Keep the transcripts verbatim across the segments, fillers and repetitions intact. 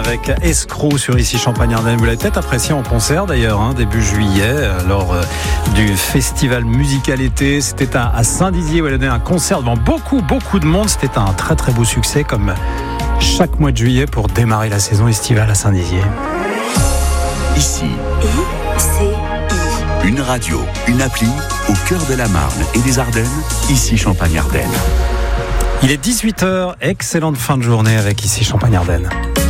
avec Escroc sur Ici Champagne-Ardenne. Vous l'avez peut-être apprécié en concert d'ailleurs, hein, début juillet, lors euh, du festival musical été. C'était à, à Saint-Dizier où elle a donné un concert devant beaucoup, beaucoup de monde. C'était un très, très beau succès comme chaque mois de juillet pour démarrer la saison estivale à Saint-Dizier. Ici. I C I. Une radio, une appli au cœur de la Marne et des Ardennes. Ici Champagne-Ardenne. Il est dix-huit heures, excellente fin de journée avec Ici Champagne-Ardenne.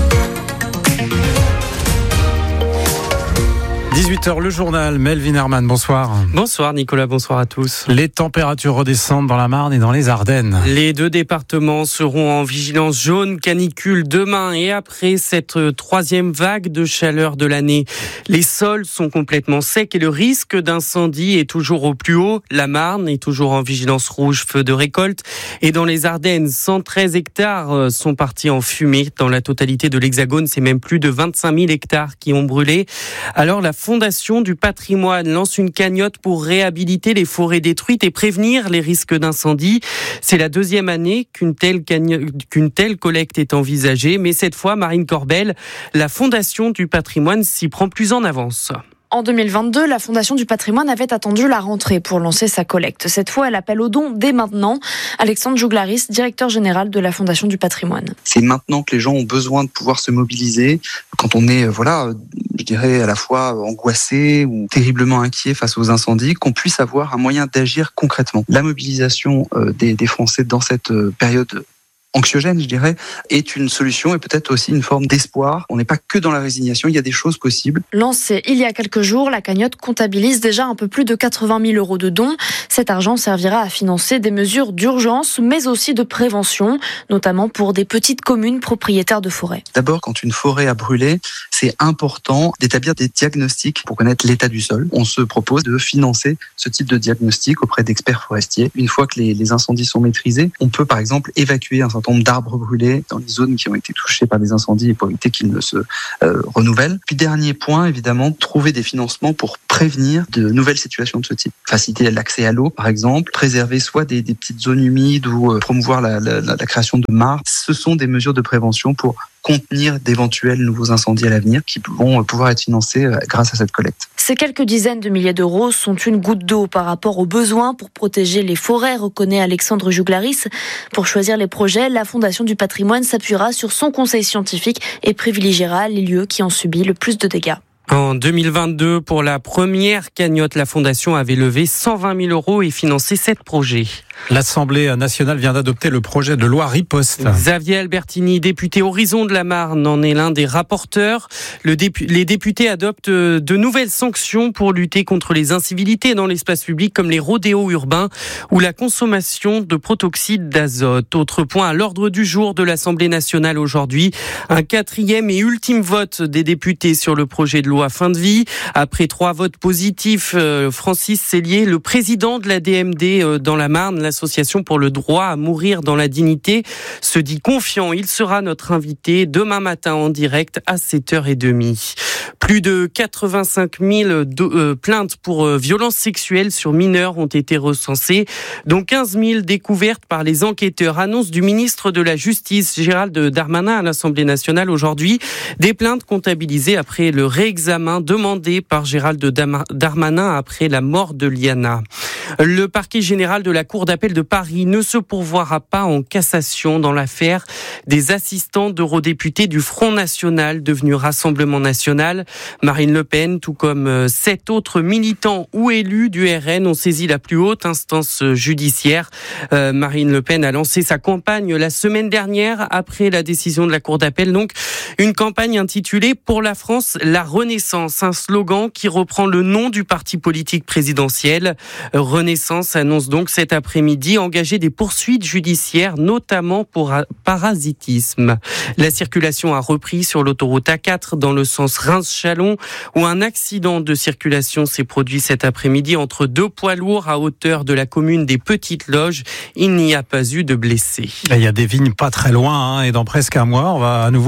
dix-huit heures, le journal. Melvin Herman, bonsoir. Bonsoir Nicolas, bonsoir à tous. Les températures redescendent dans la Marne et dans les Ardennes. Les deux départements seront en vigilance jaune canicule demain et après cette troisième vague de chaleur de l'année. Les sols sont complètement secs et le risque d'incendie est toujours au plus haut. La Marne est toujours en vigilance rouge, feu de récolte. Et dans les Ardennes, cent treize hectares sont partis en fumée. Dans la totalité de l'Hexagone, c'est même plus de vingt-cinq mille hectares qui ont brûlé. Alors la Fondation du patrimoine lance une cagnotte pour réhabiliter les forêts détruites et prévenir les risques d'incendie. C'est la deuxième année qu'une telle, cagno- qu'une telle collecte est envisagée, mais cette fois, Marine Corbel, la Fondation du patrimoine s'y prend plus en avance. En deux mille vingt-deux, la Fondation du patrimoine avait attendu la rentrée pour lancer sa collecte. Cette fois, elle appelle aux dons dès maintenant. Alexandre Jouglaris, directeur général de la Fondation du patrimoine. C'est maintenant que les gens ont besoin de pouvoir se mobiliser. Quand on est, voilà, je dirais à la fois angoissé ou terriblement inquiet face aux incendies, qu'on puisse avoir un moyen d'agir concrètement. La mobilisation des, des Français dans cette période anxiogène, je dirais, est une solution et peut-être aussi une forme d'espoir. On n'est pas que dans la résignation, il y a des choses possibles. Lancée il y a quelques jours, la cagnotte comptabilise déjà un peu plus de quatre-vingt mille euros de dons. Cet argent servira à financer des mesures d'urgence, mais aussi de prévention, notamment pour des petites communes propriétaires de forêts. D'abord, quand une forêt a brûlé, c'est important d'établir des diagnostics pour connaître l'état du sol. On se propose de financer ce type de diagnostic auprès d'experts forestiers. Une fois que les, les incendies sont maîtrisés, on peut par exemple évacuer un certain nombre d'arbres brûlés dans les zones qui ont été touchées par des incendies et pour éviter qu'ils ne se euh, renouvellent. Puis dernier point, évidemment, trouver des financements pour prévenir de nouvelles situations de ce type. Faciliter l'accès à l'eau, par exemple, préserver soit des, des petites zones humides ou euh, promouvoir la, la, la création de mares. Ce sont des mesures de prévention pour contenir d'éventuels nouveaux incendies à l'avenir qui vont pouvoir être financés grâce à cette collecte. Ces quelques dizaines de milliers d'euros sont une goutte d'eau par rapport aux besoins pour protéger les forêts, reconnaît Alexandre Jouglaris. Pour choisir les projets, la Fondation du patrimoine s'appuiera sur son conseil scientifique et privilégiera les lieux qui ont subi le plus de dégâts. En deux mille vingt-deux, pour la première cagnotte, la Fondation avait levé cent vingt mille euros et financé sept projets. L'Assemblée nationale vient d'adopter le projet de loi Riposte. Xavier Albertini, député Horizon de la Marne, en est l'un des rapporteurs. Le dépu- les députés adoptent de nouvelles sanctions pour lutter contre les incivilités dans l'espace public, comme les rodéos urbains ou la consommation de protoxyde d'azote. Autre point à l'ordre du jour de l'Assemblée nationale aujourd'hui, un quatrième et ultime vote des députés sur le projet de loi fin de vie. Après trois votes positifs, Francis Sellier, le président de la D M D dans la Marne, l'association pour le droit à mourir dans la dignité, se dit confiant. Il sera notre invité demain matin en direct à sept heures trente. Plus de quatre-vingt-cinq mille plaintes pour violences sexuelles sur mineurs ont été recensées, dont quinze mille découvertes par les enquêteurs. Annonce du ministre de la Justice, Gérald Darmanin, à l'Assemblée nationale aujourd'hui. Des plaintes comptabilisées après le réexamen demandé par Gérald Darmanin après la mort de Liana. Le parquet général de la Cour d'appel de Paris ne se pourvoira pas en cassation dans l'affaire des assistants d'eurodéputés du Front National devenu Rassemblement National. Marine Le Pen, tout comme sept autres militants ou élus du R N, ont saisi la plus haute instance judiciaire. Euh, Marine Le Pen a lancé sa campagne la semaine dernière après la décision de la Cour d'appel. Donc, une campagne intitulée « Pour la France, la Renaissance », un slogan qui reprend le nom du parti politique présidentiel. Renaissance annonce donc cet après-midi engager des poursuites judiciaires, notamment pour parasitisme. La circulation a repris sur l'autoroute A quatre dans le sens Reims-Châlons, où un accident de circulation s'est produit cet après-midi entre deux poids lourds à hauteur de la commune des Petites Loges. Il n'y a pas eu de blessés. Il y a des vignes pas très loin, hein, et dans presque un mois, on va à nouveau jouer du sécurité.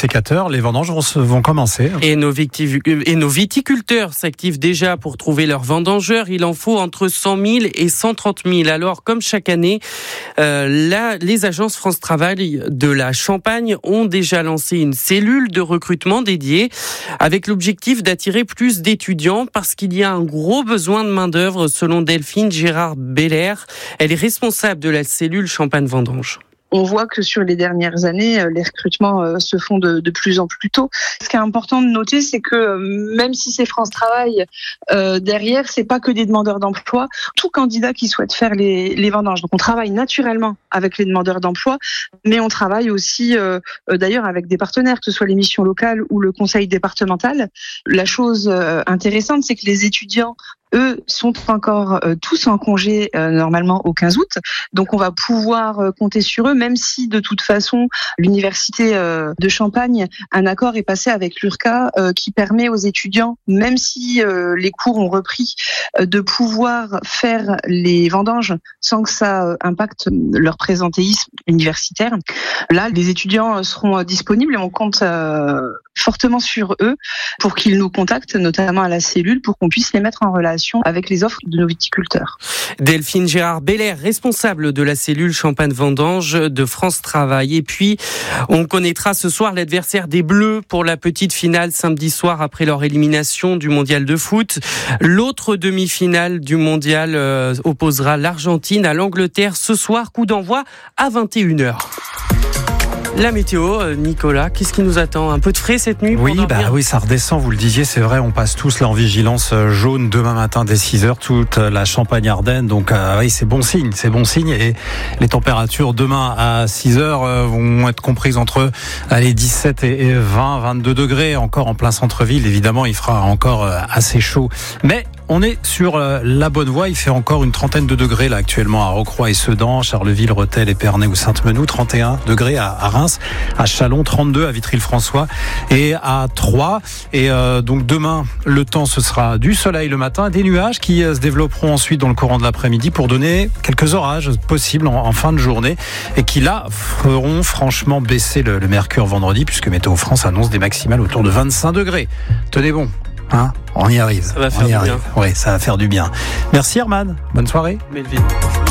indicateurs, les vendanges vont, vont commencer. Et nos, victiv- et nos viticulteurs s'activent déjà pour trouver leurs vendangeurs. Il en faut entre cent mille et cent trente mille. Alors, comme chaque année, euh, là, les agences France Travail de la Champagne ont déjà lancé une cellule de recrutement dédiée avec l'objectif d'attirer plus d'étudiants parce qu'il y a un gros besoin de main-d'œuvre selon Delphine Gérard-Bellaire. Elle est responsable de la cellule Champagne-Vendange. On voit que sur les dernières années, les recrutements se font de, de plus en plus tôt. Ce qui est important de noter, c'est que même si c'est France Travail, euh, derrière, c'est pas que des demandeurs d'emploi. Tout candidat qui souhaite faire les, les vendanges. Donc on travaille naturellement avec les demandeurs d'emploi, mais on travaille aussi euh, d'ailleurs avec des partenaires, que ce soit les missions locales ou le conseil départemental. La chose euh, intéressante, c'est que les étudiants eux sont encore euh, tous en congé euh, normalement au quinze août, donc on va pouvoir euh, compter sur eux, même si de toute façon l'université euh, de Champagne, un accord est passé avec l'U R C A euh, qui permet aux étudiants, même si euh, les cours ont repris, euh, de pouvoir faire les vendanges sans que ça euh, impacte leur présentéisme universitaire. Là, les étudiants seront disponibles et on compte euh, fortement sur eux pour qu'ils nous contactent, notamment à la cellule, pour qu'on puisse les mettre en relation avec les offres de nos viticulteurs. Delphine Gérard-Bellaire, responsable de la cellule Champagne-Vendange de France Travail. Et puis, on connaîtra ce soir l'adversaire des Bleus pour la petite finale samedi soir après leur élimination du mondial de foot. L'autre demi-finale du mondial euh, opposera l'Argentine à l'Angleterre ce soir, coup d'envoi à vingt et une heures. La météo, Nicolas, qu'est-ce qui nous attend? Un peu de frais cette nuit pour Oui, bah oui, ça redescend, vous le disiez, c'est vrai, on passe tous là en vigilance jaune demain matin dès six heures, toute la Champagne-Ardenne, donc euh, oui, c'est bon signe, c'est bon signe, et les températures demain à six heures euh, vont être comprises entre allez, dix-sept et vingt, vingt-deux degrés, encore en plein centre-ville, évidemment, il fera encore euh, assez chaud, mais on est sur euh, la bonne voie. Il fait encore une trentaine de degrés là actuellement à Rocroi et Sedan, Charleville, Rethel, Épernay ou Sainte-Menou. trente et un degrés à, à Reims, à Châlons, trente-deux à Vitry-le-François et à Troyes. Et euh, donc demain, le temps, ce sera du soleil le matin, des nuages qui euh, se développeront ensuite dans le courant de l'après-midi pour donner quelques orages possibles en, en fin de journée et qui là feront franchement baisser le, le mercure vendredi puisque Météo France annonce des maximales autour de vingt-cinq degrés. Tenez bon. Hein, on y arrive. Ça va faire on y du arrive. bien. Oui, ça va faire du bien. Merci Herman. Bonne soirée. Melvin.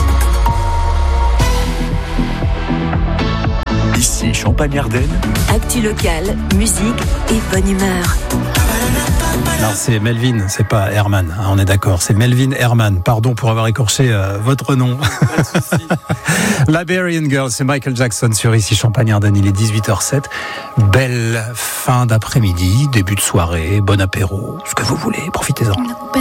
Ici Champagne-Ardenne. Actu locale, musique et bonne humeur. Non, c'est Melvin, c'est pas Herman. Hein, on est d'accord. C'est Melvin Herman. Pardon pour avoir écorché euh, votre nom. Pas de souci. Liberian Girl, c'est Michael Jackson sur Ici Champagne-Ardenne. Il est dix-huit heures sept. Belle fin d'après-midi, début de soirée, bon apéro, ce que vous voulez. Profitez-en.